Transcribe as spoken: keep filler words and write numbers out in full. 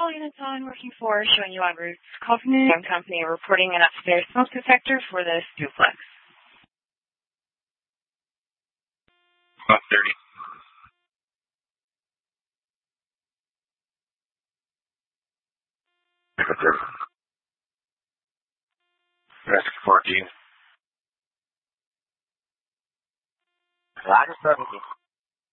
All units on working for, showing you on routes. Call from the company reporting an upstairs smoke detector for this duplex. one thirty. Risk fourteen. Roger seventeen.